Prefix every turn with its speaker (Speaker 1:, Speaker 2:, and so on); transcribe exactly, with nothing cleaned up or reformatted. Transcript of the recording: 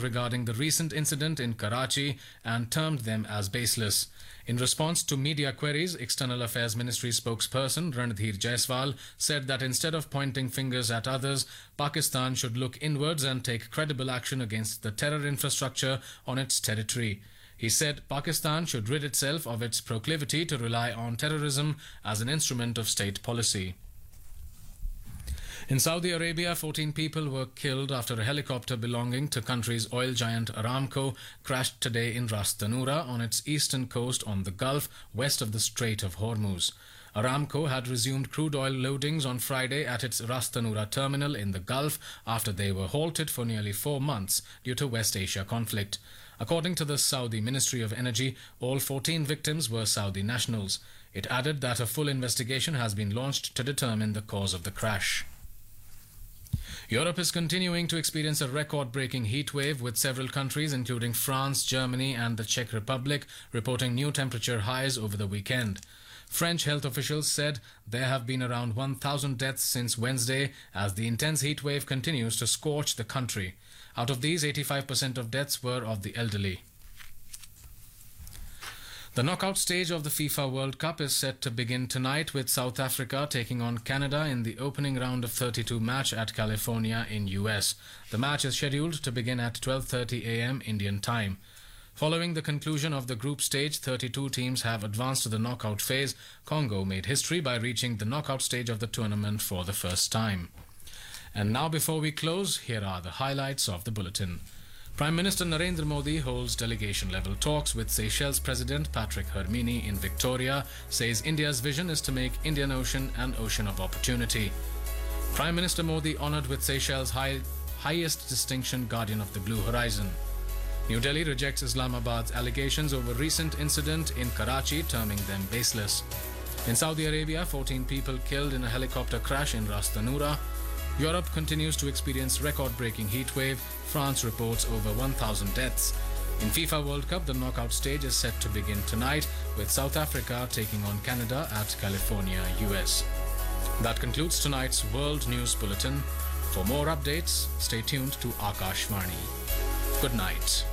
Speaker 1: regarding the recent incident in Karachi and termed them as baseless. In response to media queries, External Affairs Ministry spokesperson Ranadhir Jaiswal said that instead of pointing fingers at others, Pakistan should look inwards and take credible action against the terror infrastructure on its territory. He said Pakistan should rid itself of its proclivity to rely on terrorism as an instrument of state policy. In Saudi Arabia, fourteen people were killed after a helicopter belonging to country's oil giant Aramco crashed today in Ras Tanura on its eastern coast on the Gulf, west of the Strait of Hormuz. Aramco had resumed crude oil loadings on Friday at its Ras Tanura terminal in the Gulf after they were halted for nearly four months due to West Asia conflict. According to the Saudi Ministry of Energy, all fourteen victims were Saudi nationals. It added that a full investigation has been launched to determine the cause of the crash. Europe is continuing to experience a record-breaking heat wave, with several countries, including France, Germany and the Czech Republic, reporting new temperature highs over the weekend. French health officials said there have been around one thousand deaths since Wednesday as the intense heat wave continues to scorch the country. Out of these, eighty-five percent of deaths were of the elderly. The knockout stage of the FIFA World Cup is set to begin tonight, with South Africa taking on Canada in the opening round of thirty-two match at California in U S. The match is scheduled to begin at twelve thirty a m Indian time. Following the conclusion of the group stage, thirty-two teams have advanced to the knockout phase. Congo made history by reaching the knockout stage of the tournament for the first time. And now, before we close, here are the highlights of the bulletin. Prime Minister Narendra Modi holds delegation-level talks with Seychelles President Patrick Hermini in Victoria, says India's vision is to make Indian Ocean an ocean of opportunity. Prime Minister Modi honoured with Seychelles' high, highest distinction, Guardian of the Blue Horizon. New Delhi rejects Islamabad's allegations over recent incident in Karachi, terming them baseless. In Saudi Arabia, fourteen people killed in a helicopter crash in Ras Tanura. Europe continues to experience record-breaking heat wave. France reports over one thousand deaths. In FIFA World Cup, the knockout stage is set to begin tonight, with South Africa taking on Canada at California, U S. That concludes tonight's World News Bulletin. For more updates, stay tuned to Akashvani. Good night.